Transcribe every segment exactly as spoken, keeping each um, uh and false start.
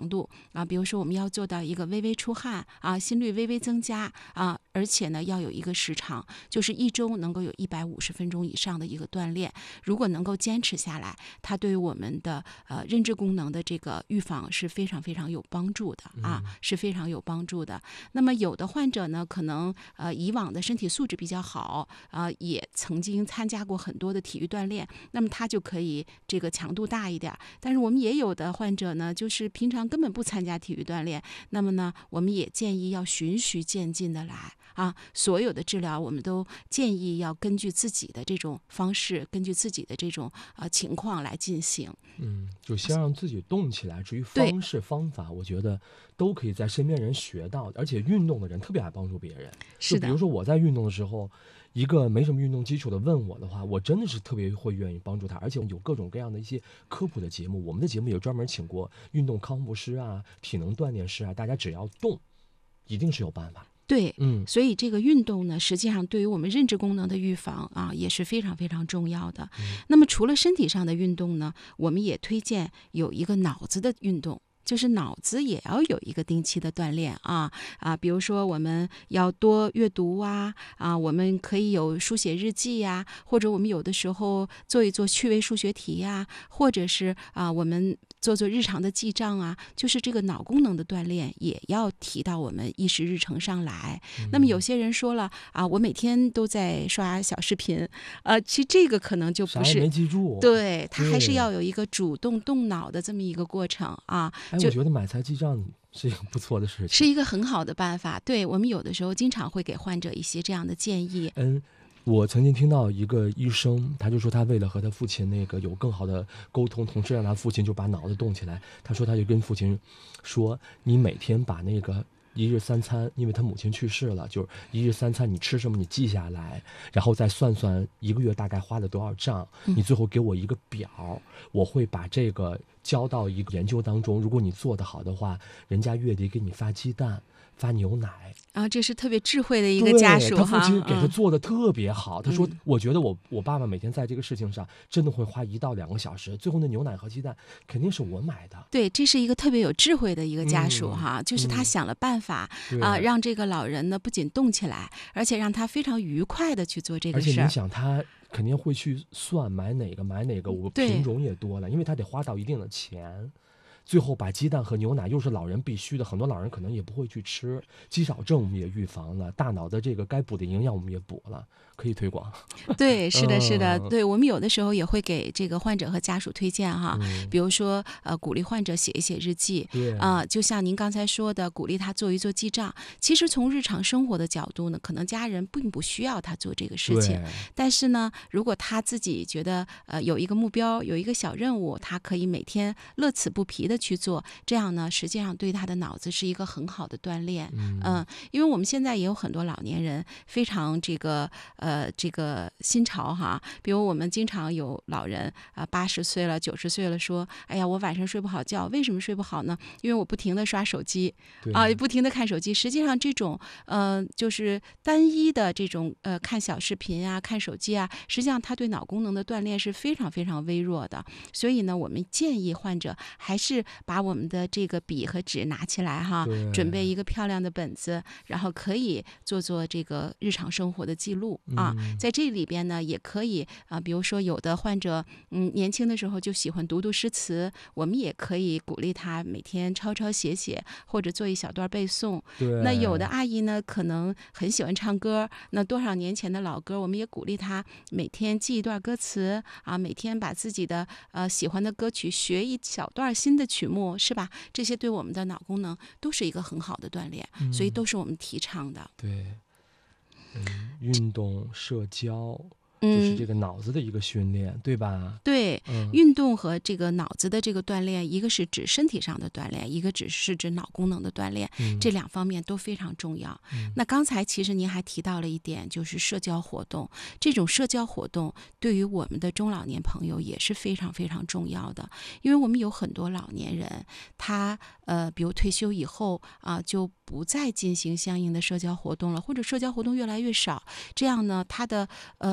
强度啊，比如说我们要做到一个微微出汗啊，心率微微增加啊，而且呢要有一个时长，就是一周能够有一百五十分钟以上的一个锻炼。如果能够坚持下来，它对于我们的呃认知功能的这个预防是非常非常有帮助的啊，是非常有帮助的。那么有的患者呢，可能呃以往的身体素质比较好，呃也曾经参加过很多的体育锻炼，那么他就可以这个强度大一点。但是我们也有的患者呢，就是平常根本不参加体育锻炼，那么呢，我们也建议要循序渐进的来啊。所有的治疗我们都建议要根据自己的这种方式，根据自己的这种呃情况来进行。 嗯，就先让自己动起来。至于方式方法，我觉得都可以在身边人学到，而且运动的人特别爱帮助别人。 是的， 就比如说我在运动的时候，一个没什么运动基础的问我的话，我真的是特别会愿意帮助他。而且有各种各样的一些科普的节目，我们的节目也专门请过运动康复师啊、体能锻炼师啊，大家只要动，一定是有办法。 对， 嗯， 所以这个运动呢，实际上对于我们认知功能的预防啊，也是非常非常重要的。 嗯、 那么除了身体上的运动呢，我们也推荐有一个脑子的运动。就是脑子也要有一个定期的锻炼啊啊，比如说我们要多阅读啊啊，我们可以有书写日记呀、啊，或者我们有的时候做一做趣味数学题呀、啊，或者是啊我们做做日常的记账啊，就是这个脑功能的锻炼也要提到我们议事日程上来。嗯、那么有些人说了啊，我每天都在刷小视频，呃，其实这个可能就不是， 啥也没记住， 对，他还是要有一个主动动脑的这么一个过程啊。 哎，我觉得买菜记账是一个不错的事情， 是一个很好的办法。对，我们有的时候经常会给患者一些这样的建议。 嗯，我曾经听到一个医生，他就说他为了和他父亲那个有更好的沟通，同时让他父亲就把脑子动起来。他说他就跟父亲说，你每天把那个一日三餐，因为他母亲去世了，就是一日三餐你吃什么你记下来，然后再算算一个月大概花了多少账，你最后给我一个表，嗯、我会把这个交到一个研究当中，如果你做得好的话，人家月底给你发鸡蛋发牛奶啊，这是特别智慧的一个家属哈。 他父亲给他做的特别好， 嗯、 他说我觉得我我爸爸每天在这个事情上真的会花一到两个小时，最后那牛奶和鸡蛋肯定是我买的。 对，这是一个特别有智慧的一个家属哈、 嗯、 就是他想了办法、嗯、啊，让这个老人呢不仅动起来，而且让他非常愉快的去做这个事儿。 而且你想他肯定会去算买哪个买哪个，我品种也多了，因为他得花到一定的钱，最后把鸡蛋和牛奶又是老人必须的，很多老人可能也不会去吃，肌少症我们也预防了，大脑的这个该补的营养我们也补了，可以推广。 对，是的，是的，对，我们有的时候也会给这个患者和家属推荐哈，嗯、比如说呃，鼓励患者写一写日记，啊、呃，就像您刚才说的，鼓励他做一做记账。其实从日常生活的角度呢，可能家人并不需要他做这个事情，但是呢，如果他自己觉得呃有一个目标，有一个小任务，他可以每天乐此不疲的去做，这样呢，实际上对他的脑子是一个很好的锻炼。嗯、呃，因为我们现在也有很多老年人非常这个呃这个新潮哈，比如我们经常有老人啊八十岁了、九十岁了说，哎呀，我晚上睡不好觉，为什么睡不好呢？因为我不停的刷手机啊，不停的看手机。实际上这种呃就是单一的这种呃看小视频啊、看手机啊，实际上它对脑功能的锻炼是非常非常微弱的。所以呢，我们建议患者还是把我们的这个笔和纸拿起来哈，准备一个漂亮的本子，然后可以做做这个日常生活的记录啊。嗯、在这里边呢，也可以啊、呃，比如说有的患者嗯年轻的时候就喜欢读读诗词，我们也可以鼓励他每天抄抄写写，或者做一小段背诵。那有的阿姨呢，可能很喜欢唱歌，那多少年前的老歌，我们也鼓励他每天记一段歌词啊，每天把自己的呃喜欢的歌曲学一小段新的曲目，是吧？这些对我们的脑功能都是一个很好的锻炼，嗯、所以都是我们提倡的。 对，嗯，运动、社交。就是这个脑子的一个训练，嗯、对吧？ 对、嗯，运动和这个脑子的这个锻炼，一个是指身体上的锻炼，一个只是指脑功能的锻炼，嗯、这两方面都非常重要。嗯、那刚才其实您还提到了一点，就是社交活动。这种社交活动对于我们的中老年朋友也是非常非常重要的，因为我们有很多老年人，他呃，比如退休以后啊、呃，就不再进行相应的社交活动了，或者社交活动越来越少，这样呢，他的呃跟外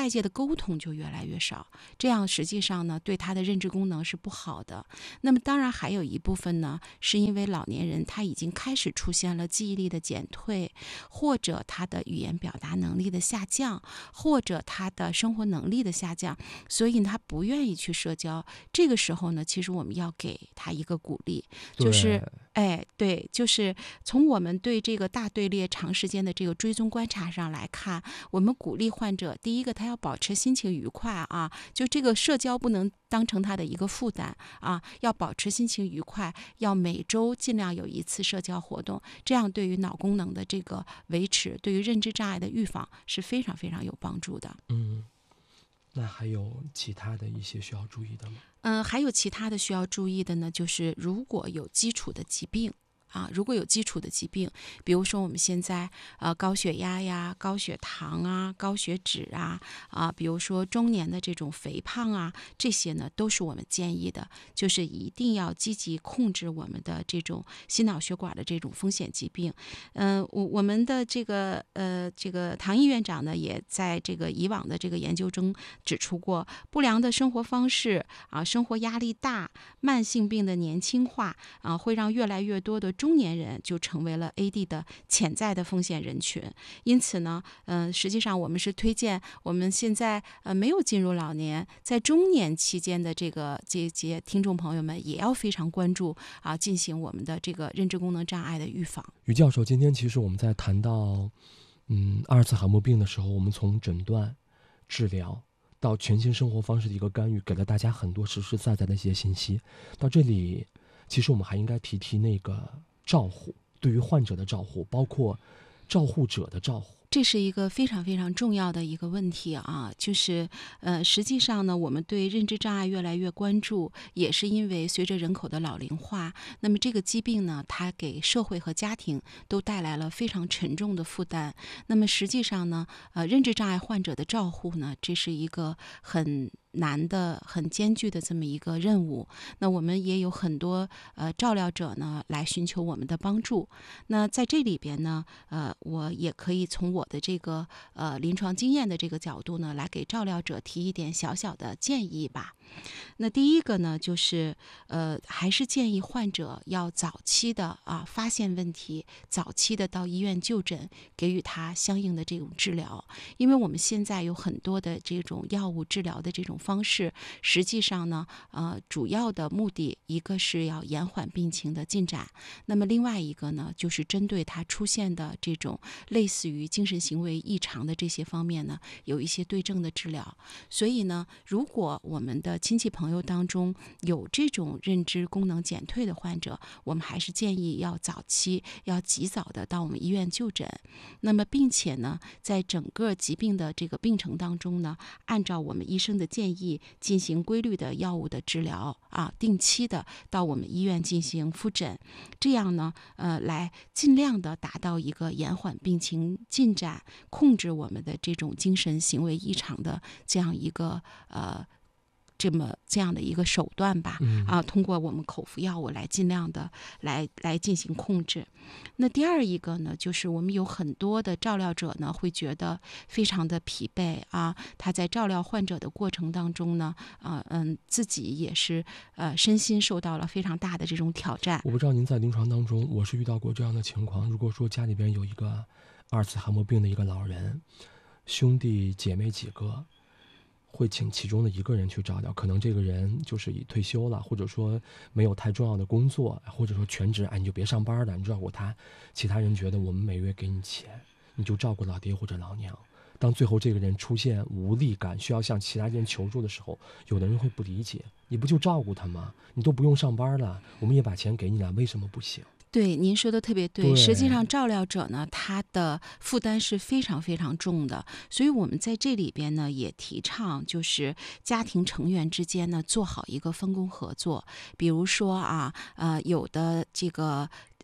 外界的沟通就越来越少，这样实际上呢对他的认知功能是不好的。那么当然还有一部分呢是因为老年人他已经开始出现了记忆力的减退，或者他的语言表达能力的下降，或者他的生活能力的下降，所以他不愿意去社交。这个时候呢其实我们要给他一个鼓励，就是哎，对，就是从我们对这个大队列长时间的这个追踪观察上来看，我们鼓励患者，第一个他要保持心情愉快啊，就这个社交不能当成他的一个负担啊，要保持心情愉快，要每周尽量有一次社交活动，这样对于脑功能的这个维持，对于认知障碍的预防是非常非常有帮助的。 嗯，那还有其他的一些需要注意的吗？ 嗯，还有其他的需要注意的呢，就是如果有基础的疾病啊，如果有基础的疾病，比如说我们现在呃高血压呀、高血糖啊、高血脂啊啊，比如说中年的这种肥胖啊，这些呢都是我们建议的，就是一定要积极控制我们的这种心脑血管的这种风险疾病。嗯、呃，我我们的这个呃这个唐毅院长呢，也在这个以往的这个研究中指出过，不良的生活方式啊，生活压力大，慢性病的年轻化啊，会让越来越多的中年人就成为了 A D 的潜在的风险人群。因此呢，嗯、呃，实际上我们是推荐我们现在呃没有进入老年，在中年期间的这个这些听众朋友们，也要非常关注啊，进行我们的这个认知功能障碍的预防。 于教授，今天其实我们在谈到嗯阿尔茨海默病的时候，我们从诊断、治疗到全新生活方式的一个干预，给了大家很多实实在在的一些信息。到这里，其实我们还应该提提那个照护，对于患者的照护，包括照护者的照护。 这是一个非常非常重要的一个问题啊，就是呃，实际上呢，我们对认知障碍越来越关注，也是因为随着人口的老龄化，那么这个疾病呢，它给社会和家庭都带来了非常沉重的负担。那么实际上呢，呃，认知障碍患者的照护呢，这是一个很难的、很艰巨的这么一个任务。那我们也有很多呃照料者呢来寻求我们的帮助。那在这里边呢，呃，我也可以从我的这个呃临床经验的这个角度呢，来给照料者提一点小小的建议吧。那第一个呢，就是呃，还是建议患者要早期的啊发现问题，早期的到医院就诊，给予他相应的这种治疗。因为我们现在有很多的这种药物治疗的这种方式，实际上呢，呃，主要的目的一个是要延缓病情的进展，那么另外一个呢，就是针对他出现的这种类似于精神行为异常的这些方面呢，有一些对症的治疗。所以呢，如果我们的亲戚朋友当中有这种认知功能减退的患者，我们还是建议要早期要及早的到我们医院就诊。那么并且呢，在整个疾病的这个病程当中呢，按照我们医生的建议进行规律的药物的治疗啊，定期的到我们医院进行复诊，这样呢，呃，来尽量的达到一个延缓病情进展，控制我们的这种精神行为异常的这样一个呃。这么这样的一个手段吧，啊，通过我们口服药物来尽量的来来进行控制。那第二一个呢，就是我们有很多的照料者呢，会觉得非常的疲惫啊，他在照料患者的过程当中呢，啊嗯，自己也是呃身心受到了非常大的这种挑战。 我不知道您在临床当中，我是遇到过这样的情况。如果说家里边有一个阿尔茨海默病的一个老人，兄弟姐妹几个，会请其中的一个人去照料，可能这个人就是已退休了，或者说没有太重要的工作，或者说全职，哎，你就别上班了，你照顾他。其他人觉得我们每月给你钱，你就照顾老爹或者老娘。当最后这个人出现无力感，需要向其他人求助的时候，有的人会不理解，你不就照顾他吗？你都不用上班了，我们也把钱给你了，为什么不行？ 对，您说的特别 对, 对。 实际上照料者呢，他的负担是非常非常重的，所以我们在这里边呢，也提倡就是家庭成员之间呢，做好一个分工合作。比如说啊，呃，有的这个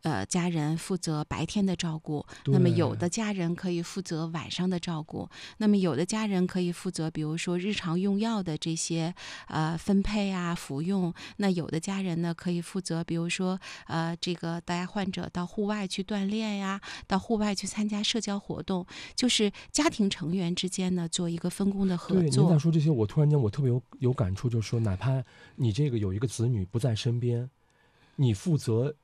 呃家人负责白天的照顾，那么有的家人可以负责晚上的照顾，那么有的家人可以负责比如说日常用药的这些呃分配啊服用，那有的家人呢可以负责比如说呃这个带患者到户外去锻炼呀，到户外去参加社交活动，就是家庭成员之间呢做一个分工的合作。 对，您在说这些，我突然间我特别有有感触，就是说哪怕你这个有一个子女不在身边，你负责